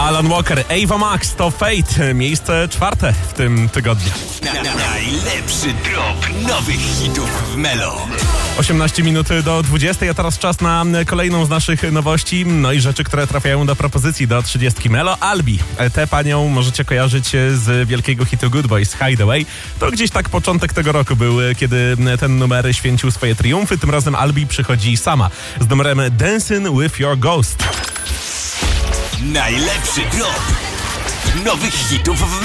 Alan Walker, Ava Max to Fate, miejsce 4 w tym tygodniu. Najlepszy drop nowych hitów w Melo. 18 minut do 20, a teraz czas na kolejną z naszych nowości, no i rzeczy, które trafiają do propozycji do 30 Melo. Albi, tę panią możecie kojarzyć z wielkiego hitu Good Boys Hideaway. To gdzieś tak początek tego roku był, kiedy ten numer święcił swoje triumfy. Tym razem Albi przychodzi sama z numerem Dancing with Your Ghost. Najlepszy drop nowych hitów w